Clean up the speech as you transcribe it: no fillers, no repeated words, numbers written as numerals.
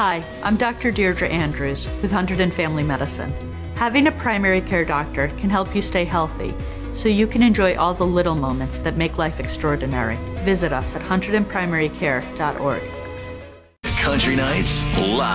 Hi, I'm Dr. Deirdre Andrews with Hunterdon Family Medicine. Having a primary care doctor can help you stay healthy, so you can enjoy all the little moments that make life extraordinary. Visit us at hunterdonprimarycare.org. Country Nights Live.